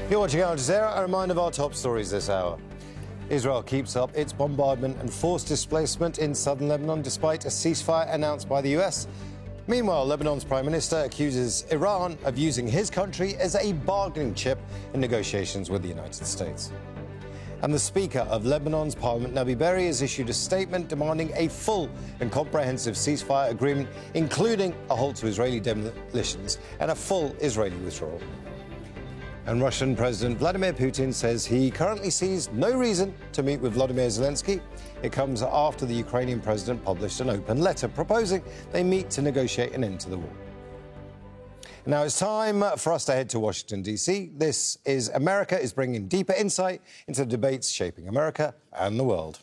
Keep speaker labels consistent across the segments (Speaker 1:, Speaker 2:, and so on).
Speaker 1: You're watching Al Jazeera. A reminder of our top stories this hour. Israel keeps up its bombardment and forced displacement in southern Lebanon despite a ceasefire announced by the US. Meanwhile, Lebanon's Prime Minister accuses Iran of using his country as a bargaining chip in negotiations with the United States. And the Speaker of Lebanon's Parliament, Nabi Berri, has issued a statement demanding a full and comprehensive ceasefire agreement, including a halt to Israeli demolitions and a full Israeli withdrawal. And Russian President Vladimir Putin says he currently sees no reason to meet with Volodymyr Zelensky. It comes after the Ukrainian president published an open letter proposing they meet to negotiate an end to the war. Now it's time for us to head to Washington, D.C. This is America is bringing deeper insight into the debates shaping America and the world.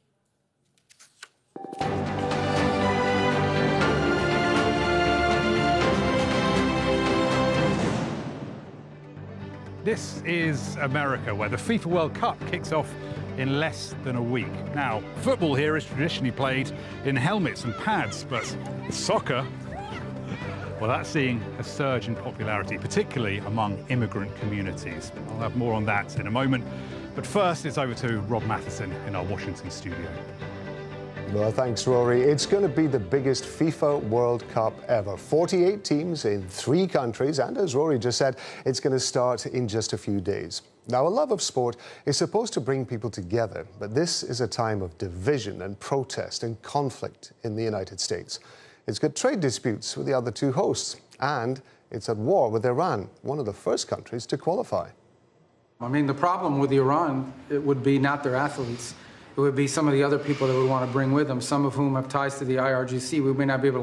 Speaker 2: This is America, where the FIFA World Cup kicks off in less than a week. Now, football here is traditionally played in helmets and pads, but soccer, well, that's seeing a surge in popularity, particularly among immigrant communities. I'll have more on that in a moment. But first, it's over to Rob Matheson in our Washington studio.
Speaker 3: Well, thanks, Rory. It's going to be the biggest FIFA World Cup ever. 48 teams in 3 countries, and as Rory just said, it's going to start in just a few days. Now, a love of sport is supposed to bring people together, but this is a time of division and protest and conflict in the United States. It's got trade disputes with the other 2 hosts, and it's at war with Iran, one of the first countries to qualify.
Speaker 4: I mean, the problem with Iran, it would be not their athletes. It would be some of the other people that would want to bring with them, some of whom have ties to the IRGC. We may not be able to